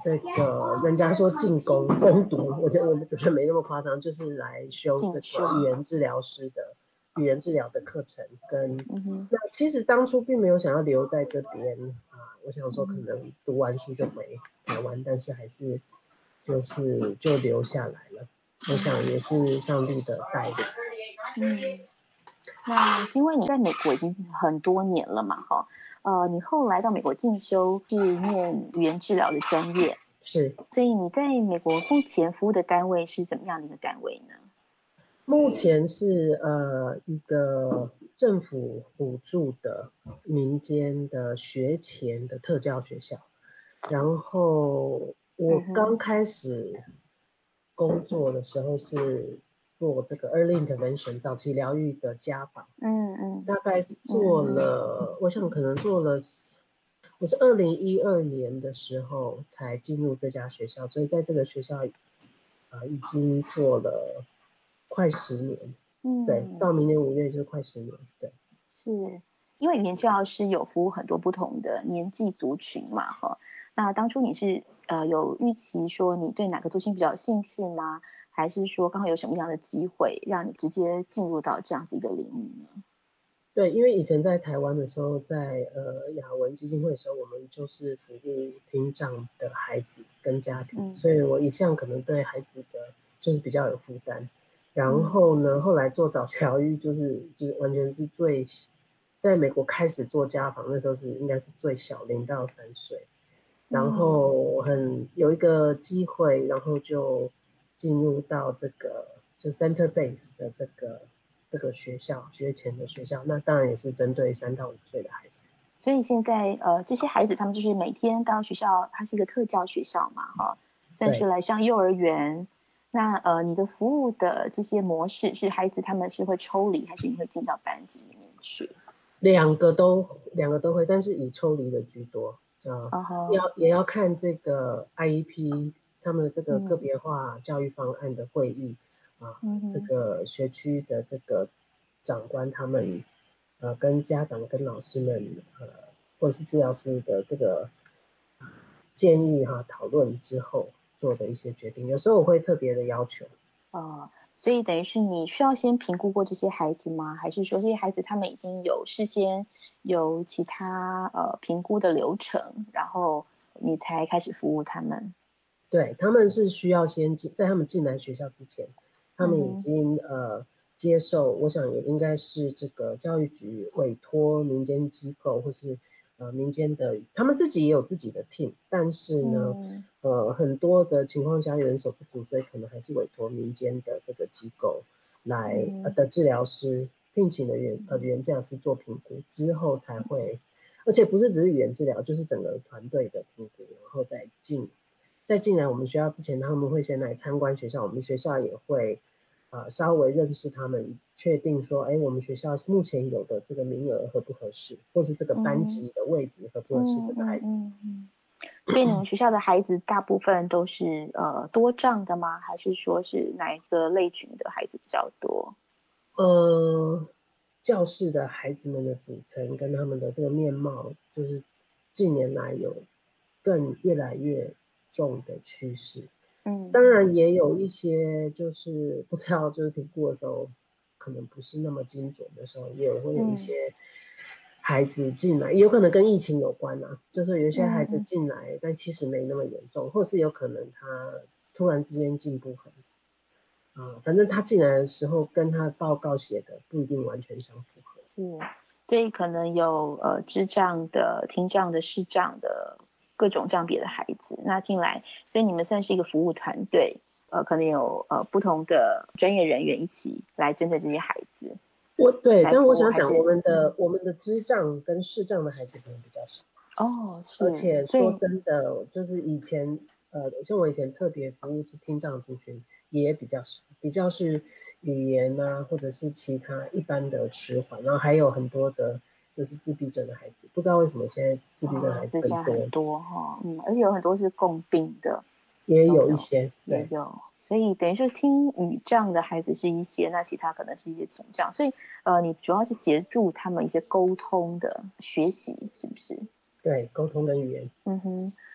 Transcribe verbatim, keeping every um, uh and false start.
这个人家说进攻攻读，我觉得我觉得没那么夸张，就是来修这个语言治疗师的语言治疗的课程跟、嗯、那其实当初并没有想要留在这边啊，我想说可能读完书就回台湾，但是还是就是就留下来了，我想也是上帝的带领。 嗯，那因为你在美国已经很多年了嘛，哈，呃，你后来到美国进修是念语言治疗的专业， 是， 所以你在美国目前服务的单位是怎么样的一个单位呢？ 目前是呃一个政府补助的民间的学前的特教学校，然后我刚开始工作的时候是做这个 early intervention 早期疗愈的家访， 嗯嗯， 大概做了，嗯、我想可能做了，我是二零一二年的时候才进入这家学校，所以在这个学校呃已经做了快十年。嗯，对，到明年五月就是快十年，对。 是因为语言治疗师有服务很多不同的年纪族群嘛，哈。那当初你是呃有预期说你对哪个族群比较有兴趣吗？还是说刚好有什么样的机会让你直接进入到这样子一个领域呢？ 对，因为以前在台湾的时候，在呃雅文基金会的时候，我们就是服务听障的孩子跟家庭，嗯、所以我一向可能对孩子的就是比较有负担。然后呢，后来做早期疗愈，就是就是完全是最在美国开始做家访，那时候是应该是最小零到三岁，然后很有一个机会，然后就进入到这个就 center base 的这个这个学校学前的学校，那当然也是针对三到五岁的孩子。 所以现在呃这些孩子他们就是每天到学校，它是一个特教学校嘛，哈，算是来上幼儿园。那呃，你的服务的这些模式是孩子他们是会抽离，还是你会进到班级里面去？ 两个都两个都会，但是以抽离的居多啊， uh-huh. 要也要看这个 I E P 他们的这个个别化教育方案的会议、嗯、啊，这个学区的这个长官他们呃跟家长跟老师们呃或者是治疗师的这个建议哈、啊、讨论之后做的一些决定，有时候我会特别的要求。 哦，所以等于是你需要先评估过这些孩子吗？还是说这些孩子他们已经有事先有其他呃评估的流程，然后你才开始服务他们？ 对，他们是需要先进，在他们进来学校之前，他们已经、嗯、呃接受，我想也应该是这个教育局委托民间机构或是呃民间的，他们自己也有自己的 team， 但是呢、嗯、呃很多的情况下人手不足，所以可能还是委托民间的这个机构来、嗯呃、的治疗师聘请的语呃语言治疗师做评估之后才会，而且不是只是语言治疗，就是整个团队的评估，然后再进。在进来我们学校之前，他们会先来参观学校，我们学校也会、呃、稍微认识他们，确定说，哎，我们学校目前有的这个名额合不合适，或是这个班级的位置合不合适这个孩子。嗯嗯嗯、 所以你们学校的孩子大部分都是呃多障的吗？还是说是哪一个类群的孩子比较多？ 呃，教室的孩子们的组成跟他们的这个面貌，就是近年来有更越来越重的趋势。嗯，当然也有一些就是不知道就是评估的时候可能不是那么精准的时候，也会有一些孩子进来，也有可能跟疫情有关啊，就是有一些孩子进来、嗯、但其实没那么严重，或是有可能他突然之间进步很啊，反正他进来的时候跟他报告写的不一定完全相符合。 是，所以可能有呃智障的、听障的、视障的各种障别的孩子，那进来，所以你们算是一个服务团队，呃，可能有呃不同的专业人员一起来针对这些孩子。 我对，但我想讲我们的、嗯、我们的智障跟视障的孩子可能比较少。 哦，是。 而且说真的，就是以前呃，像我以前特别服务是听障族群也比较少，比较是语言啊，或者是其他一般的迟缓，然后还有很多的就是自闭症的孩子，不知道为什么现在自闭症的孩子很多， 很多哈，嗯，而且有很多是共病的， 也有一些， 也有，所以等于说听语障的孩子是一些，那其他可能是一些倾障，所以呃，你主要是协助他们一些沟通的学习，是不是？ 对，沟通跟语言。 嗯哼，